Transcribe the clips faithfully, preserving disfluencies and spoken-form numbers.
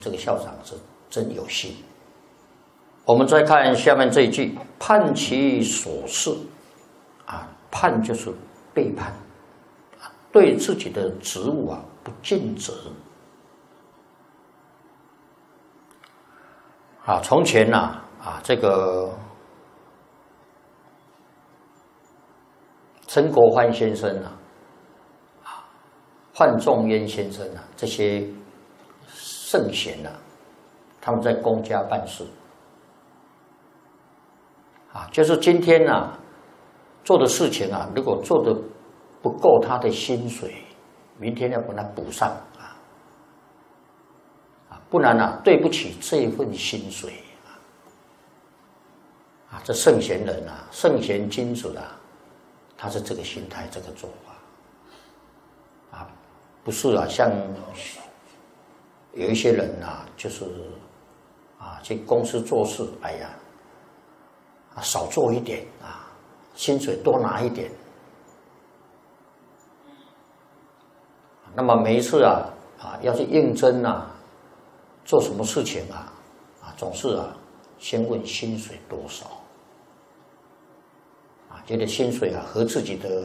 这个校长是真有心。我们再看下面这一句：叛其所事，啊，叛就是背叛，啊，对自己的职务啊不尽责。啊，从前呐，啊，啊，这个曾国藩先生啊，啊，范仲淹先生啊，这些圣贤啊，他们在公家办事，啊，就是今天啊做的事情啊，如果做的不够他的薪水，明天要把它补上啊，啊，不然啊对不起这份薪水啊，啊，这圣贤人啊，圣贤君子啊，他是这个心态，这个做法，啊，不是啊，像有一些人啊，就是啊，去公司做事，哎呀，啊，少做一点啊，薪水多拿一点。那么每一次啊，啊，要去应征啊，做什么事情啊，啊，总是啊，先问薪水多少，啊，觉得薪水啊合自己的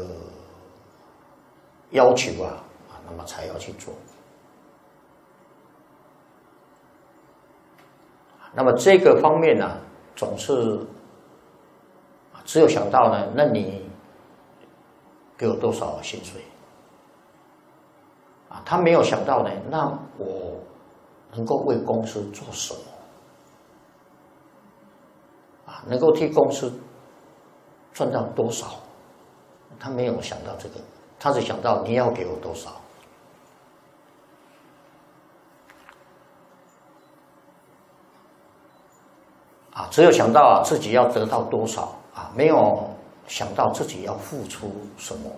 要求啊，啊，那么才要去做。那么这个方面呢，总是只有想到呢，那你给我多少薪水啊？他没有想到呢，那我能够为公司做什么啊？能够替公司赚到多少？他没有想到这个，他只想到你要给我多少。啊，只有想到啊自己要得到多少啊，没有想到自己要付出什么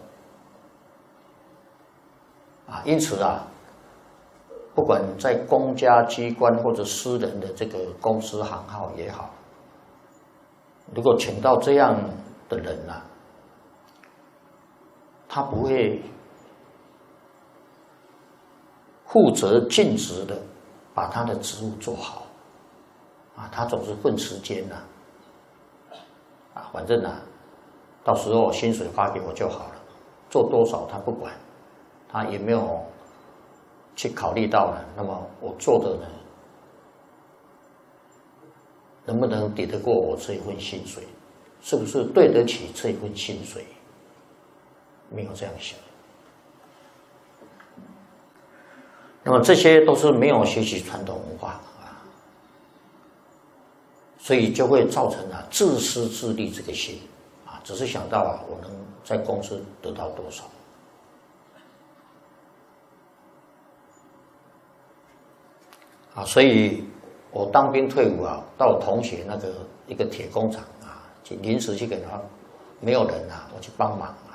啊。因此啊，不管在公家机关或者私人的这个公司行号也好，如果请到这样的人啊，他不会负责尽职的把他的职务做好。啊，他总是混时间呐，啊，反正啊，到时候薪水发给我就好了，做多少他不管，他也没有去考虑到呢。那么我做的呢，能不能抵得过我这一份薪水？是不是对得起这一份薪水？没有这样想。那么这些都是没有学习传统文化。所以就会造成啊自私自利这个心啊，只是想到啊我能在公司得到多少啊，所以我当兵退伍啊，到我同学那个一个铁工厂啊，去临时去给他没有人啊，我去帮忙啊。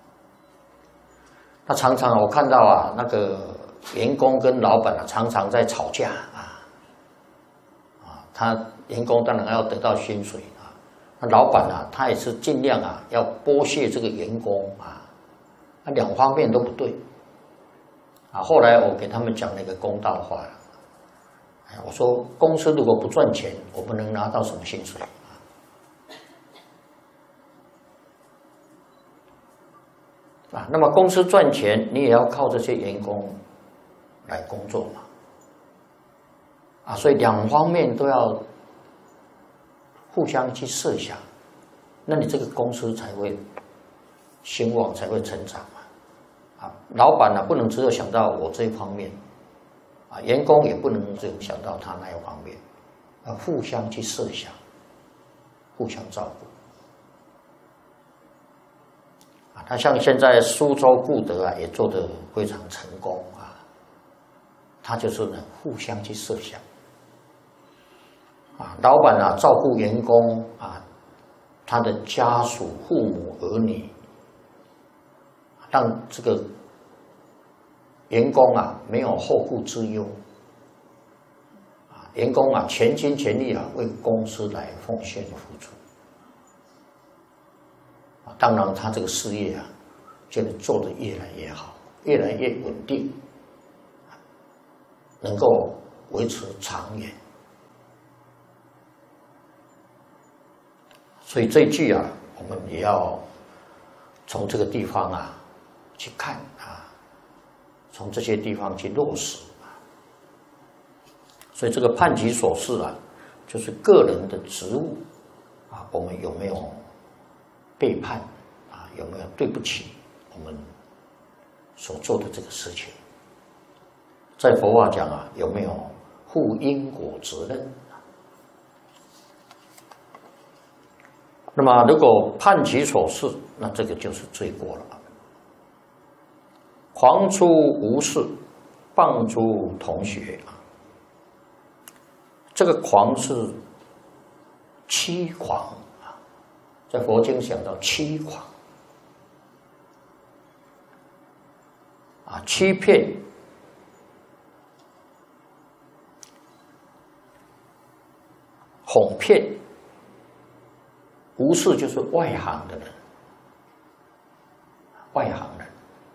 那常常我看到啊那个员工跟老板啊常常在吵架啊，啊他。员工当然要得到薪水啊，那老板啊，他也是尽量啊，要剥削这个员工啊，那两方面都不对啊。后来我给他们讲了一个公道话了，我说公司如果不赚钱，我们能拿到什么薪水啊？那么公司赚钱，你也要靠这些员工来工作嘛，啊，所以两方面都要。互相去设想，那你这个公司才会兴旺，才会成长嘛。啊，老板呢、啊、不能只有想到我这一方面，啊，员工也不能只有想到他那一方面，要互相去设想，互相照顾。啊，他像现在苏州固德啊，也做得非常成功啊。他就是呢，互相去设想。啊，老板啊，照顾员工啊，他的家属、父母、儿女，让这个员工啊没有后顾之忧。啊，员工啊全心全力啊为公司来奉献付出。啊，当然他这个事业啊，就做得越来越好，越来越稳定，能够。 维持长远。所以这一句啊，我们也要从这个地方啊去看啊，从这些地方去落实啊。所以这个判己所事啊，就是个人的职务啊，我们有没有背叛啊？有没有对不起我们所做的这个事情？在佛法讲啊，有没有负因果责任？那么，如果判己所事，那这个就是罪过了。狂出无事，谤诸同学啊。这个狂是欺狂啊，在佛经讲到欺狂啊，欺骗、哄骗。无事就是外行的人，外行人。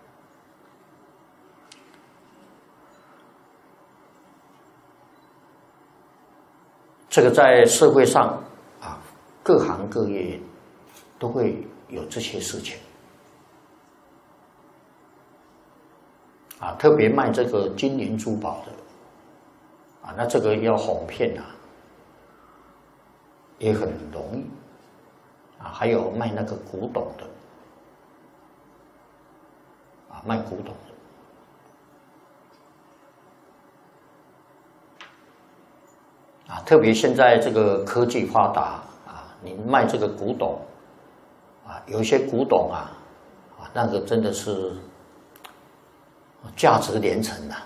这个在社会上啊，各行各业都会有这些事情啊，特别卖这个金银珠宝的啊，那这个要哄骗啊，也很容易。啊，还有卖那个古董的，啊，卖古董的，啊，特别现在这个科技发达啊，你卖这个古董，啊，有一些古董啊，啊，那个真的是价值连城呐，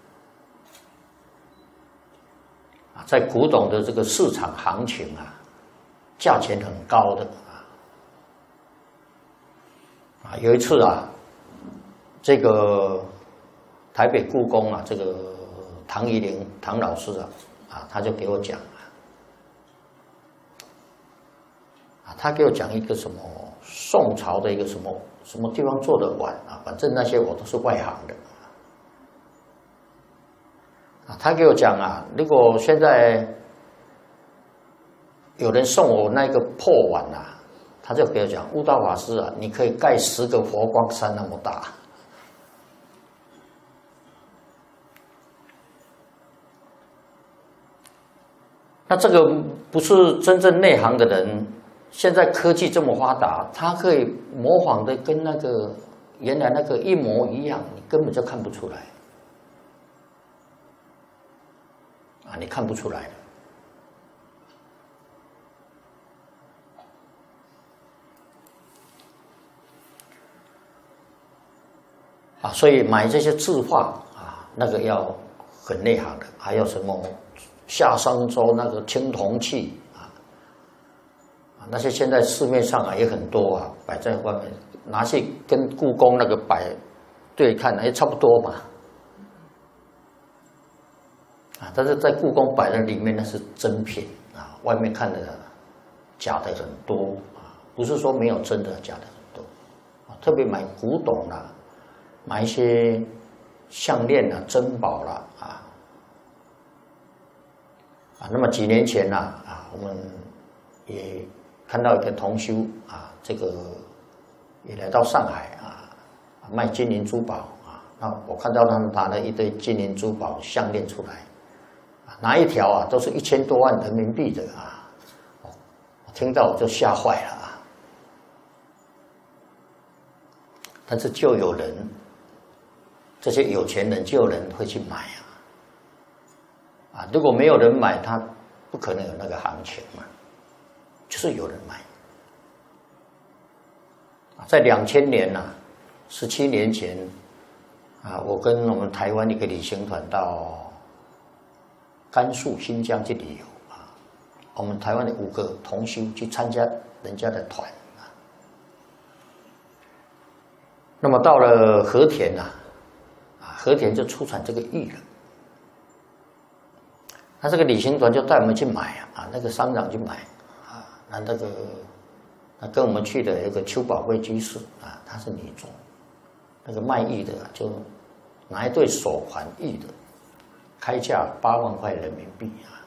啊，在古董的这个市场行情啊，价钱很高的。啊，有一次啊，这个台北故宫啊，这个唐怡玲唐老师啊，啊，他就给我讲啊，啊，他给我讲一个什么宋朝的一个什么什么地方做的碗啊，反正那些我都是外行的啊。他给我讲啊，如果现在有人送我那个破碗啊。他就给我讲，悟道法师啊，你可以盖十个佛光山那么大。那这个不是真正内行的人，现在科技这么发达，他可以模仿的跟那个原来那个一模一样，你根本就看不出来。啊，你看不出来的。啊，所以买这些字画啊，那个要很内行的，还有什么夏商周那个青铜器啊，啊，那些现在市面上啊也很多啊，摆在外面，拿去跟故宫那个摆对看，也差不多嘛。啊，但是在故宫摆的里面那是真品啊，外面看的假的很多啊，不是说没有真的，假的很多啊，特别买古董啦。买一些项链啊、珍宝啦啊啊，那么几年前呐啊，我们也看到一个同修啊，这个也来到上海啊，卖金银珠宝啊。那我看到他们拿了一堆金银珠宝项链出来，啊，拿一条啊都是一千多万人民币的啊，我听到我就吓坏了啊。但是就有人。这些有钱人就有人会去买啊，啊，如果没有人买，他不可能有那个行情嘛，就是有人买。在两千年呐、啊，十七年前啊，我跟我们台湾一个旅行团到甘肃、新疆去旅游啊，我们台湾的五个同修去参加人家的团啊，那么到了和田呐、啊。和田就出产这个玉了，那这个旅行团就带我们去买啊，啊，那个商长去买啊，那那个那跟我们去的有个邱宝贵居士啊，他是女众，那个卖玉的就拿一对手环玉的开价八万块人民币啊。